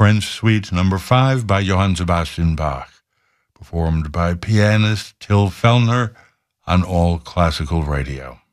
French Suite No. 5 by Johann Sebastian Bach, performed by pianist Till Fellner on All Classical Radio.